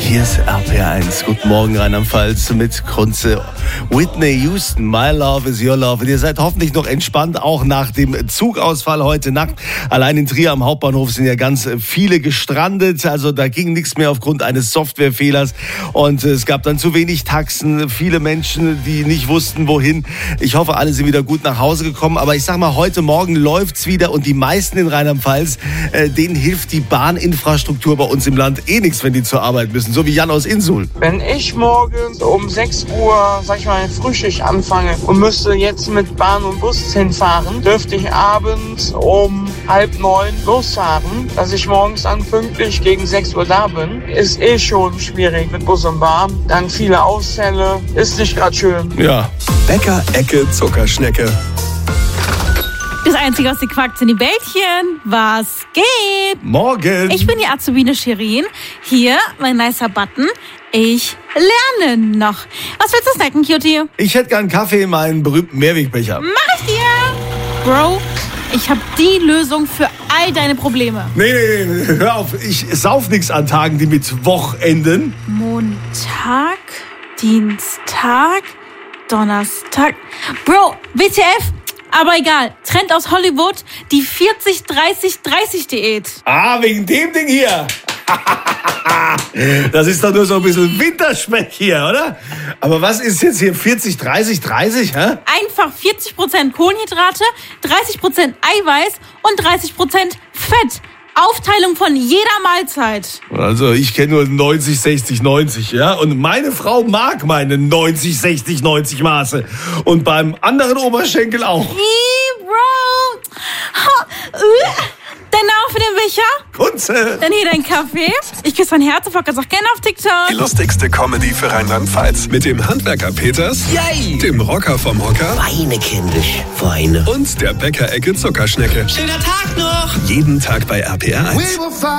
Hier ist RPR1. Guten Morgen, Rheinland-Pfalz mit Kunze. Whitney Houston, My Love is Your Love. Und ihr seid hoffentlich noch entspannt, auch nach dem Zugausfall heute Nacht. Allein in Trier am Hauptbahnhof sind ja ganz viele gestrandet. Also da ging nichts mehr aufgrund eines Softwarefehlers. Und es gab dann zu wenig Taxen, viele Menschen, die nicht wussten, wohin. Ich hoffe, alle sind wieder gut nach Hause gekommen. Aber ich sag mal, heute Morgen läuft's wieder. Und die meisten in Rheinland-Pfalz, denen hilft die Bahninfrastruktur bei uns im Land eh nichts, wenn die zur Arbeit müssen. So wie Jan aus Insul. Wenn ich morgens um 6 Uhr, sag ich mal, Frühschicht anfange und müsste jetzt mit Bahn und Bus hinfahren, dürfte ich abends um 8:30 losfahren, dass ich morgens dann pünktlich gegen 6 Uhr da bin. Ist eh schon schwierig mit Bus und Bahn. Dann viele Ausfälle. Ist nicht gerade schön. Ja. Bäcker, Ecke, Zuckerschnecke. Das Einzige aus den Quark sind die Bällchen. Was geht? Morgen. Ich bin die Azubine Shirin. Hier, mein nicer Button. Ich lerne noch. Was willst du snacken, Cutie? Ich hätte gern Kaffee in meinen berühmten Mehrwegbecher. Mach ich dir! Bro, ich habe die Lösung für all deine Probleme. Nee, hör auf. Ich sauf nichts an Tagen, die mit Woch enden. Montag, Dienstag, Donnerstag. Bro, WTF? Aber egal, Trend aus Hollywood, die 40-30-30-Diät. Ah, wegen dem Ding hier. Das ist doch nur so ein bisschen Winterspeck hier, oder? Aber was ist jetzt hier 40-30-30, hä? Einfach 40% Kohlenhydrate, 30% Eiweiß und 30% Fett. Aufteilung von jeder Mahlzeit. Also ich kenne nur 90-60-90, ja? Und meine Frau mag meine 90-60-90 Maße. Und beim anderen Oberschenkel auch. Bro. Dein Name für den Becher? Kunze. Dann hier dein Kaffee. Ich küsse dein Herz und folge auch gerne auf TikTok. Die lustigste Comedy für Rheinland-Pfalz. Mit dem Handwerker Peters, Yay! dem Rocker vom Hocker Weine, kindisch, Weine. und der Bäcker, Ecke, Zuckerschnecke. Schöner Tag noch! Jeden Tag bei RPR1.